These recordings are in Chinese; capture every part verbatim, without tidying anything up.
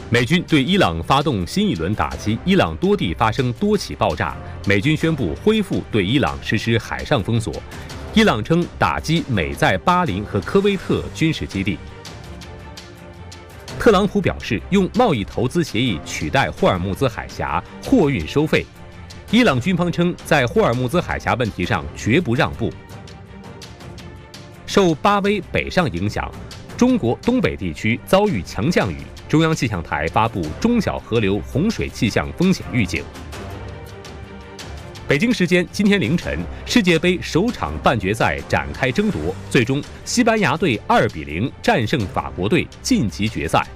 美军对伊朗发动新一轮打击，伊朗多地发生多起爆炸。美军宣布恢复对伊朗实施海上封锁。伊朗称打击美在巴林和科威特军事基地。特朗普表示，用贸易投资协议取代霍尔木兹海峡货运收费。伊朗军方称，在霍尔木兹海峡问题上绝不让步。受巴威北上影响，中国东北地区遭遇强降雨。中央气象台发布中小河流洪水气象风险预警。北京时间今天凌晨，世界杯首场半决赛展开争夺，最终西班牙队二比零战胜法国队，晋级决赛。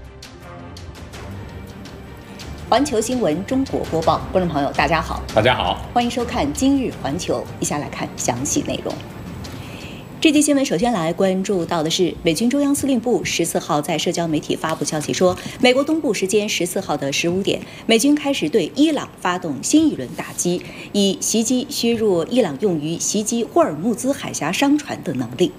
环球新闻中国播报，观众朋友大家好， 大家好， 欢迎收看今日环球，以下来看详细内容。这期新闻首先来关注到的是，美军中央司令部十四号在社交媒体发布消息说，美国东部时间十四号的十五点，美军开始对伊朗发动新一轮打击，以袭击削弱伊朗用于袭击霍尔木兹海峡商船的能力。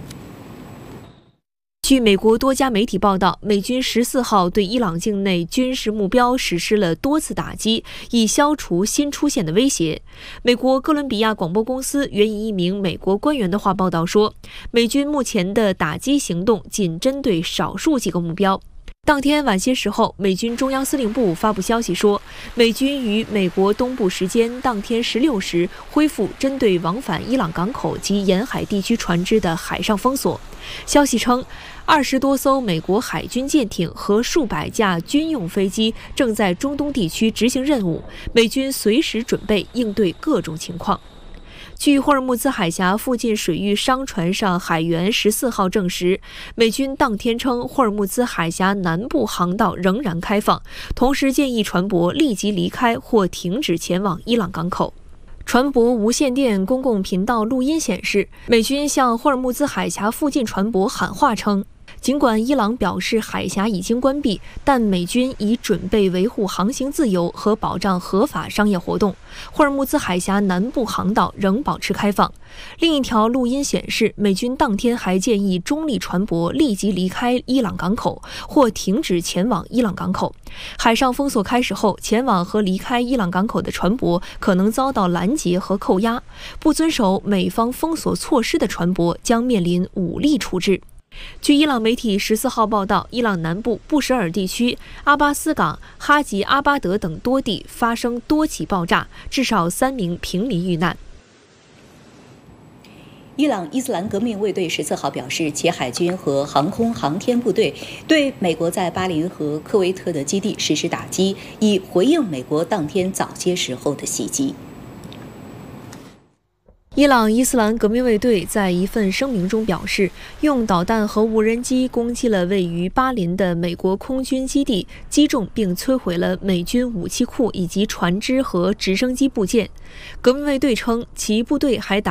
据美国多家媒体报道，美军十四号对伊朗境内军事目标实施了多次打击，以消除新出现的威胁。美国哥伦比亚广播公司援引一名美国官员的话报道说，美军目前的打击行动仅针对少数几个目标。当天晚些时候，美军中央司令部发布消息说，美军于美国东部时间当天十六时恢复针对往返伊朗港口及沿海地区船只的海上封锁。消息称，二十多艘美国海军舰艇和数百架军用飞机正在中东地区执行任务，美军随时准备应对各种情况。据霍尔木兹海峡附近水域商船上海员十四号证实，美军当天称霍尔木兹海峡南部航道仍然开放，同时建议船舶立即离开或停止前往伊朗港口。船舶无线电公共频道录音显示，美军向霍尔木兹海峡附近船舶喊话称，尽管伊朗表示海峡已经关闭，但美军已准备维护航行自由和保障合法商业活动。霍尔木兹海峡南部航道仍保持开放。另一条录音显示，美军当天还建议中立船舶立即离开伊朗港口或停止前往伊朗港口。海上封锁开始后，前往和离开伊朗港口的船舶可能遭到拦截和扣押，不遵守美方封锁措施的船舶将面临武力处置。据伊朗媒体十四号报道，伊朗南部布什尔地区、阿巴斯港、哈吉阿巴德等多地发生多起爆炸，至少三名平民遇难。 伊朗伊斯兰革命卫队十四号表示，其海军和航空航天部队对美国在巴林和科威特的基地实施打击，以回应美国当天早些时候的袭击。 伊朗伊斯兰革命卫队在一份声明中表示，用导弹和无人机攻击了位于巴林的美国空军基地，击中并摧毁了美军武器库以及船只和直升机部件。革命卫队称，其部队还打